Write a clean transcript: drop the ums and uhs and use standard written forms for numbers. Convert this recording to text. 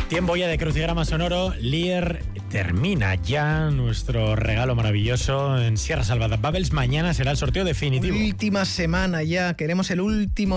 Tiempo ya de crucigrama sonoro. Lier, termina ya nuestro regalo maravilloso en Sierra Salvada Bubbles. Mañana será el sorteo definitivo. Última semana ya, queremos el último